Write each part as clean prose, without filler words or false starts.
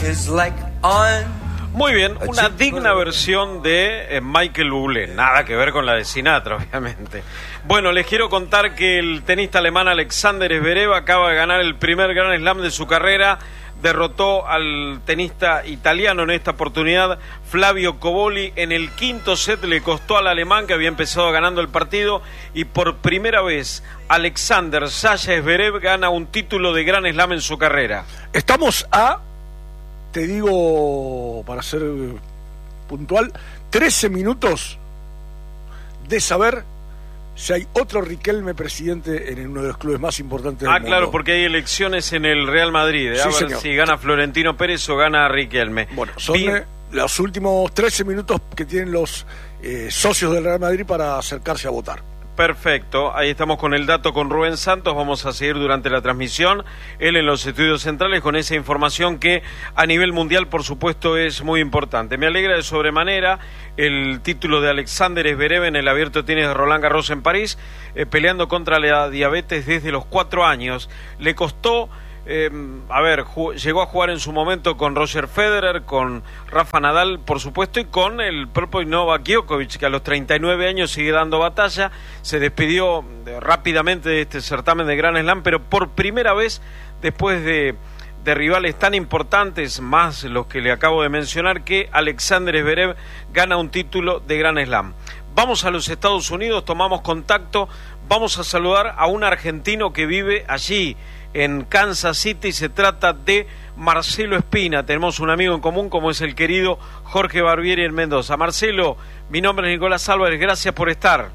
Muy bien, una digna versión de Michael Bublé, nada que ver con la de Sinatra, obviamente. Bueno, les quiero contar que el tenista alemán Alexander Zverev acaba de ganar el primer Grand Slam de su carrera. Derrotó al tenista italiano en esta oportunidad, Flavio Cobolli. En el quinto set le costó al alemán, que había empezado ganando el partido, y por primera vez Alexander Sasha Zverev gana un título de Grand Slam en su carrera. Estamos a, te digo, para ser puntual, 13 minutos de saber si hay otro Riquelme presidente en uno de los clubes más importantes del mundo. Claro, porque hay elecciones en el Real Madrid. A ver señor. Si gana Florentino Pérez o gana Riquelme. Bueno, son los últimos 13 minutos que tienen los socios del Real Madrid para acercarse a votar. Perfecto, ahí estamos con el dato con Rubén Santos. Vamos a seguir durante la transmisión, él en los estudios centrales, con esa información que a nivel mundial por supuesto es muy importante. Me alegra de sobremanera el título de Alexander Zverev en el Abierto de Tenis de Roland Garros en París, peleando contra la diabetes desde los 4 años. Le costó, llegó a jugar en su momento con Roger Federer, con Rafa Nadal, por supuesto, y con el propio Novak Djokovic, que a los 39 años sigue dando batalla. Se despidió rápidamente de este certamen de Grand Slam, pero por primera vez, después de rivales tan importantes, más los que le acabo de mencionar, que Alexander Zverev gana un título de Grand Slam. Vamos a los Estados Unidos, tomamos contacto, vamos a saludar a un argentino que vive allí, en Kansas City. Se trata de Marcelo Espina. Tenemos un amigo en común como es el querido Jorge Barbieri en Mendoza. Marcelo, mi nombre es Nicolás Álvarez, gracias por estar.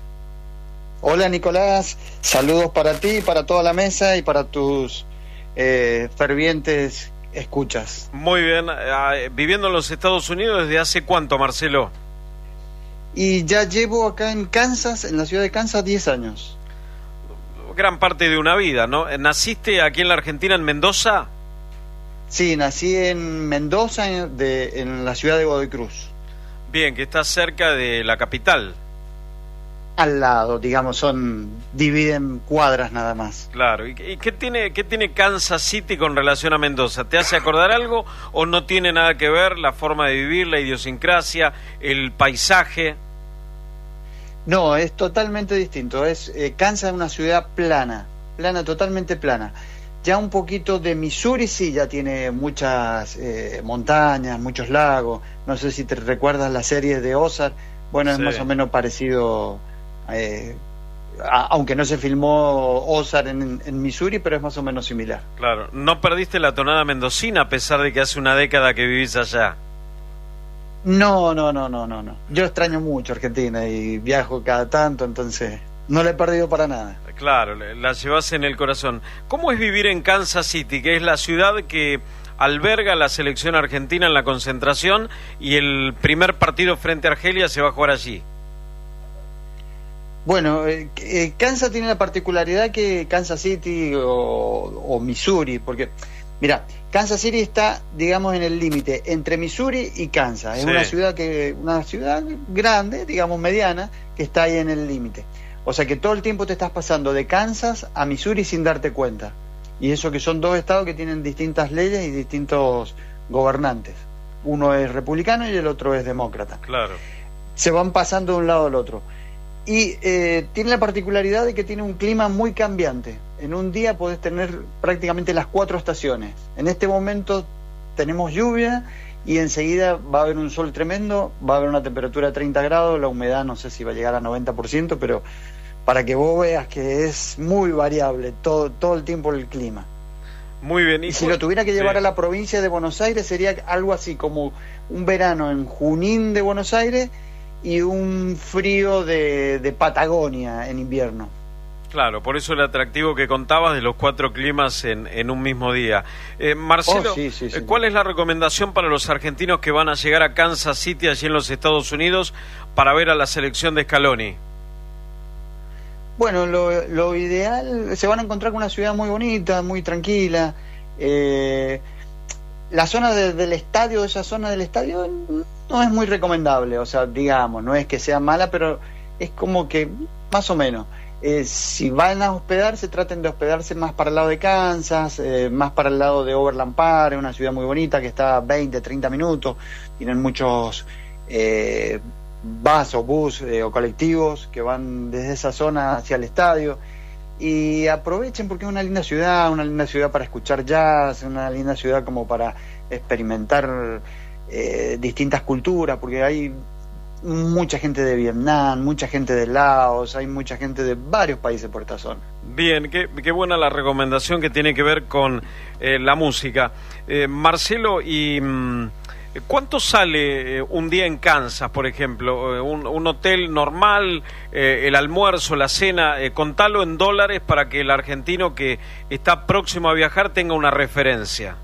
Hola Nicolás, saludos para ti, para toda la mesa y para tus fervientes escuchas. Muy bien, viviendo en los Estados Unidos ¿desde hace cuánto, Marcelo? Y ya llevo acá en Kansas, en la ciudad de Kansas, 10 años. Gran parte de una vida, ¿no? ¿Naciste aquí en la Argentina, en Mendoza? Sí, nací en Mendoza, en la ciudad de Godoy Cruz. Bien, que está cerca de la capital. Al lado, digamos, dividen cuadras nada más. Claro, ¿y qué tiene Kansas City con relación a Mendoza? ¿Te hace acordar algo o no tiene nada que ver la forma de vivir, la idiosincrasia, el paisaje? No, es totalmente distinto. Kansas es una ciudad plana, totalmente plana. Ya un poquito de Missouri sí, ya tiene muchas montañas, muchos lagos. No sé si te recuerdas la serie de Ozark. Bueno, es más o menos parecido, aunque no se filmó Ozark en Missouri, pero es más o menos similar. Claro, no perdiste la tonada mendocina a pesar de que hace una década que vivís allá. No. Yo extraño mucho Argentina y viajo cada tanto, entonces no la he perdido para nada. Claro, la llevas en el corazón. ¿Cómo es vivir en Kansas City, que es la ciudad que alberga la selección argentina en la concentración y el primer partido frente a Argelia se va a jugar allí? Bueno, Kansas tiene la particularidad que Kansas City o Missouri, porque mira, Kansas City está, digamos, en el límite entre Missouri y Kansas. Es una ciudad grande, digamos, mediana, que está ahí en el límite. O sea que todo el tiempo te estás pasando de Kansas a Missouri sin darte cuenta. Y eso que son dos estados que tienen distintas leyes y distintos gobernantes. Uno es republicano y el otro es demócrata. Claro. Se van pasando de un lado al otro. Y tiene la particularidad de que tiene un clima muy cambiante. En un día podés tener prácticamente las 4 estaciones. En este momento tenemos lluvia y enseguida va a haber un sol tremendo, va a haber una temperatura de 30 grados, la humedad no sé si va a llegar a 90%, pero para que vos veas que es muy variable todo el tiempo el clima. Muy bien. Y si lo tuviera que llevar a la provincia de Buenos Aires, sería algo así como un verano en Junín de Buenos Aires y un frío de Patagonia en invierno. Claro, por eso el atractivo que contabas de los 4 climas en un mismo día. Marcelo, sí. ¿Cuál es la recomendación para los argentinos que van a llegar a Kansas City, allí en los Estados Unidos, para ver a la selección de Scaloni? Bueno, lo ideal, se van a encontrar con una ciudad muy bonita, muy tranquila. La zona del estadio, esa zona del estadio no es muy recomendable, o sea, digamos, no es que sea mala, pero es como que más o menos. si van a hospedarse, traten de hospedarse más para el lado de Kansas, más para el lado de Overland Park, una ciudad muy bonita que está a 20, 30 minutos, tienen muchos bus o colectivos que van desde esa zona hacia el estadio, y aprovechen porque es una linda ciudad para escuchar jazz, una linda ciudad como para experimentar distintas culturas, porque hay mucha gente de Vietnam, mucha gente de Laos, hay mucha gente de varios países por esta zona. Bien, qué buena la recomendación que tiene que ver con la música. Marcelo, y ¿cuánto sale un día en Kansas, por ejemplo? Un hotel normal, el almuerzo, la cena, contalo en dólares para que el argentino que está próximo a viajar tenga una referencia.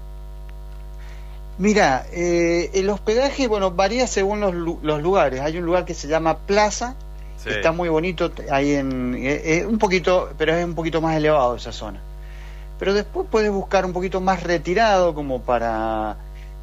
Mira, el hospedaje, bueno, varía según los lugares. Hay un lugar que se llama Plaza, sí, está muy bonito, ahí un poquito, pero es un poquito más elevado esa zona. Pero después puedes buscar un poquito más retirado, como para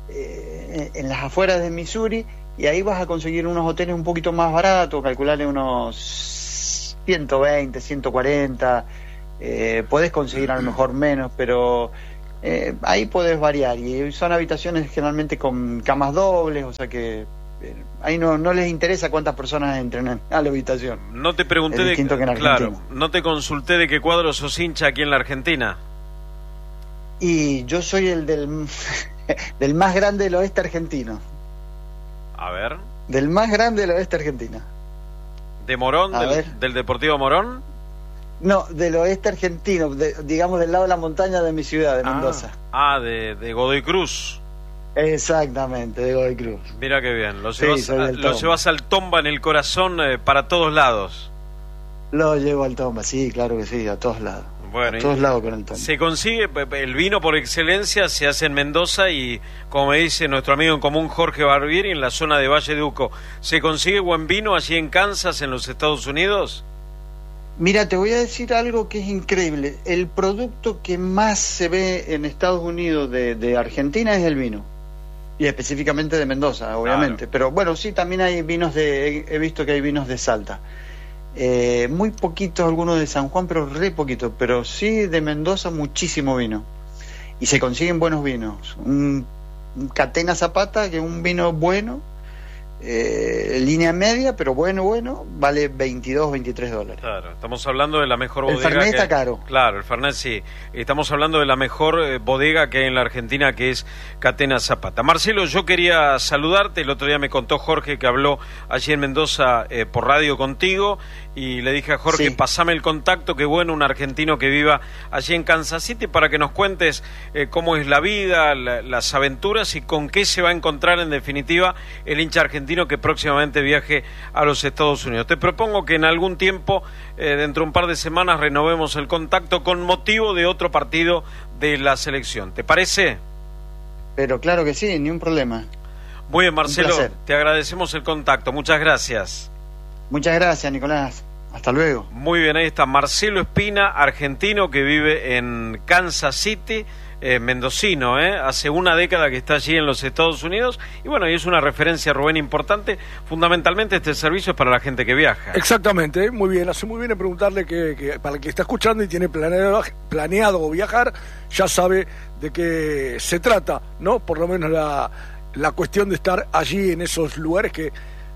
en las afueras de Missouri, y ahí vas a conseguir unos hoteles un poquito más baratos, calcularle unos 120, 140, podés conseguir a lo mejor menos, pero ahí podés variar, y son habitaciones generalmente con camas dobles, o sea que ahí no les interesa cuántas personas entren a la habitación. No te pregunté claro, no te consulté de qué cuadro sos hincha aquí en la Argentina. Y yo soy el del más grande del oeste argentino. A ver. Del más grande del oeste argentino. ¿De Morón? ¿Del Deportivo Morón? No, del oeste argentino, digamos del lado de la montaña de mi ciudad, de Mendoza. De Godoy Cruz. Exactamente, de Godoy Cruz. Mira qué bien, lo llevas al Tomba en el corazón para todos lados. Lo llevo al Tomba, sí, claro que sí, a todos lados. Bueno, a todos lados con el Tomba. Se consigue, el vino por excelencia se hace en Mendoza y, como me dice nuestro amigo en común Jorge Barbieri, en la zona de Valle de Uco. ¿Se consigue buen vino allí en Kansas, en los Estados Unidos? Mira, te voy a decir algo que es increíble. El producto que más se ve en Estados Unidos de Argentina es el vino. Y específicamente de Mendoza, obviamente. Claro. Pero bueno, sí, también hay vinos he visto que hay vinos de Salta. Muy poquitos algunos de San Juan, pero re poquitos. Pero sí, de Mendoza muchísimo vino. Y se consiguen buenos vinos. Un Catena Zapata, que es un vino bueno, línea media, pero bueno, vale $22, $23. Claro, estamos hablando de la mejor bodega. El Fernet está caro. Claro, el Fernet sí. Estamos hablando de la mejor bodega que hay en la Argentina, que es Catena Zapata. Marcelo, yo quería saludarte. El otro día me contó Jorge que habló allí en Mendoza por radio contigo, y le dije a Jorge, sí, pasame el contacto, que bueno, un argentino que viva allí en Kansas City, para que nos cuentes cómo es la vida, las aventuras y con qué se va a encontrar en definitiva el hincha argentino que próximamente viaje a los Estados Unidos. Te propongo que en algún tiempo, dentro de un par de semanas, renovemos el contacto con motivo de otro partido de la selección. ¿Te parece? Pero claro que sí, ni un problema. Muy bien, Marcelo, te agradecemos el contacto. Muchas gracias. Muchas gracias, Nicolás. Hasta luego. Muy bien, ahí está Marcelo Espina, argentino que vive en Kansas City, mendocino, hace una década que está allí en los Estados Unidos, y bueno, y es una referencia, Rubén, importante. Fundamentalmente este servicio es para la gente que viaja. Exactamente, muy bien, hace muy bien en preguntarle que para el que está escuchando y tiene planeado viajar, ya sabe de qué se trata, ¿no? Por lo menos la cuestión de estar allí en esos lugares que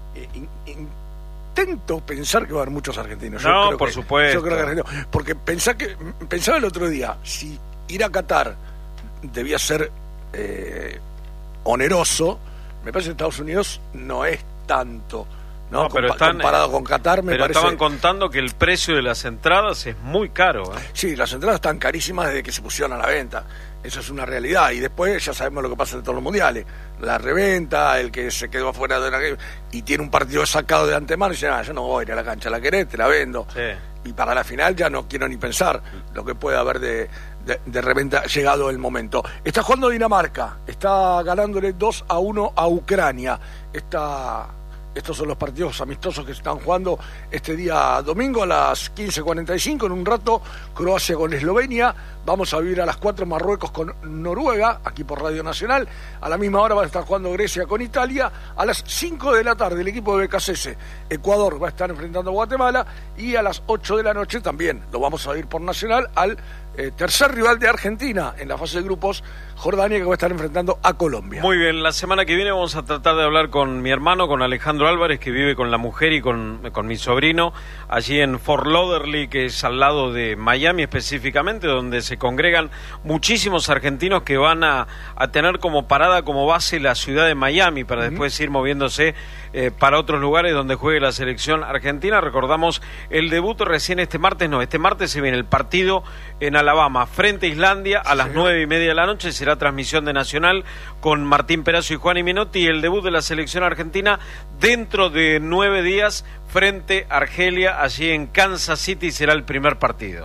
intento pensar que va a haber muchos argentinos. No, por supuesto. Yo creo que porque pensaba el otro día, si ir a Qatar debía ser oneroso, me parece que Estados Unidos no es tanto, ¿no? Pero comparado con Qatar, me parece. Estaban contando que el precio de las entradas es muy caro. Sí, las entradas están carísimas desde que se pusieron a la venta. Eso es una realidad. Y después ya sabemos lo que pasa en todos los mundiales. La reventa, el que se quedó afuera y tiene un partido sacado de antemano y dice, yo no voy a ir a la cancha, la querés, te la vendo. Sí. Y para la final ya no quiero ni pensar lo que puede haber de reventa llegado el momento. Está jugando Dinamarca, está ganándole 2-1 a Ucrania. Estos son los partidos amistosos que se están jugando este día domingo a las 15:45. En un rato, Croacia con Eslovenia. Vamos a vivir a las 4 Marruecos con Noruega, aquí por Radio Nacional. A la misma hora va a estar jugando Grecia con Italia. A las 5 de la tarde, el equipo de BKCS, Ecuador, va a estar enfrentando a Guatemala. Y a las 8 de la noche también lo vamos a vivir por Nacional al tercer rival de Argentina en la fase de grupos, Jordania, que va a estar enfrentando a Colombia. Muy bien, la semana que viene vamos a tratar de hablar con mi hermano, con Alejandro Álvarez, que vive con la mujer y con mi sobrino, allí en Fort Lauderdale, que es al lado de Miami específicamente, donde se congregan muchísimos argentinos que van a tener como parada, como base, la ciudad de Miami, para después ir moviéndose para otros lugares donde juegue la selección argentina. Recordamos el debut recién este martes se viene el partido en Alabama frente a Islandia a las 9:30 de la noche. Será transmisión de Nacional con Martín Perazo y Juan Minotti, y el debut de la selección argentina dentro de 9 días frente a Argelia, allí en Kansas City será el primer partido.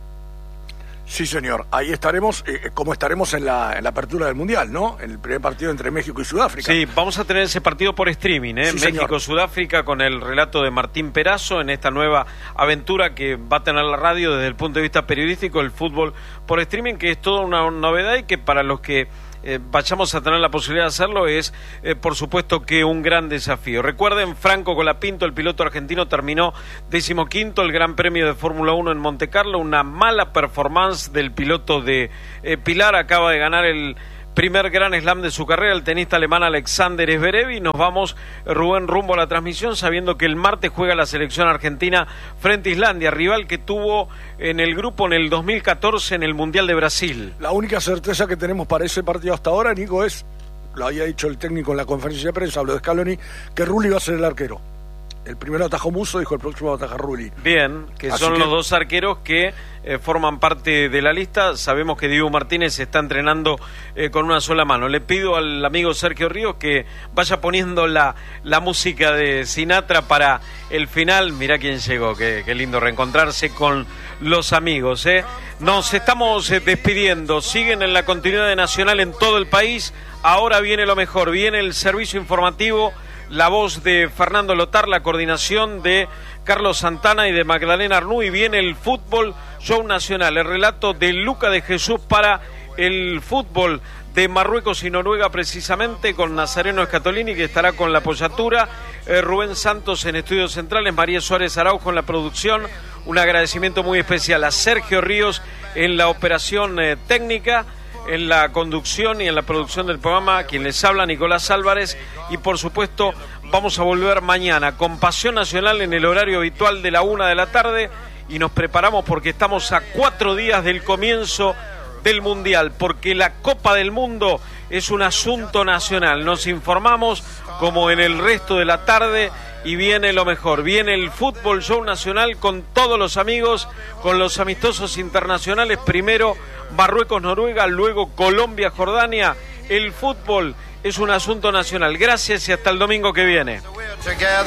Sí, señor. Ahí estaremos, como estaremos en la apertura del Mundial, ¿no? En el primer partido entre México y Sudáfrica. Sí, vamos a tener ese partido por streaming, Sí, México-Sudáfrica, con el relato de Martín Perazo en esta nueva aventura que va a tener la radio desde el punto de vista periodístico, el fútbol por streaming, que es toda una novedad y que para los que vayamos a tener la posibilidad de hacerlo es, por supuesto, que un gran desafío. Recuerden, Franco Colapinto, el piloto argentino, terminó 15º el Gran Premio de Fórmula 1 en Montecarlo. Una mala performance del piloto de Pilar. Acaba de ganar el primer Grand Slam de su carrera, el tenista alemán Alexander Zverev. Y nos vamos, Rubén, rumbo a la transmisión, sabiendo que el martes juega la selección argentina frente a Islandia, rival que tuvo en el grupo en el 2014 en el Mundial de Brasil. La única certeza que tenemos para ese partido hasta ahora, Nico, es, lo había dicho el técnico en la conferencia de prensa, habló de Scaloni, que Rulli va a ser el arquero. El primero atajó Musso, dijo el próximo ataja Rulli. Bien, que así son los dos arqueros que forman parte de la lista. Sabemos que Diego Martínez está entrenando con una sola mano. Le pido al amigo Sergio Ríos que vaya poniendo la música de Sinatra para el final. Mirá quién llegó, qué lindo reencontrarse con los amigos, ¿eh? Nos estamos despidiendo. Siguen en la continuidad de Nacional en todo el país. Ahora viene lo mejor, viene el servicio informativo. La voz de Fernando Lotar, la coordinación de Carlos Santana y de Magdalena Arnú, y viene el fútbol show nacional, el relato de Luca de Jesús para el fútbol de Marruecos y Noruega, precisamente con Nazareno Escatolini, que estará con la apoyatura, Rubén Santos en Estudios Centrales, María Suárez Araujo en la producción. Un agradecimiento muy especial a Sergio Ríos en la operación técnica, en la conducción y en la producción del programa, quien les habla, Nicolás Álvarez. Y por supuesto vamos a volver mañana con Pasión Nacional en el horario habitual de la 1 de la tarde, y nos preparamos porque estamos a 4 días del comienzo del Mundial, porque la Copa del Mundo es un asunto nacional. Nos informamos como en el resto de la tarde y viene lo mejor, viene el fútbol show nacional con todos los amigos, con los amistosos internacionales, primero Marruecos-Noruega, luego Colombia-Jordania. El fútbol es un asunto nacional. Gracias y hasta el domingo que viene.